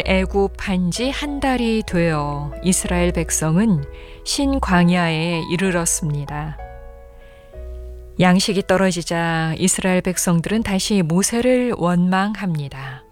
애굽한 지 한 달이 되어 이스라엘 백성은 신광야에 이르렀습니다. 양식이 떨어지자 이스라엘 백성들은 다시 모세를 원망합니다.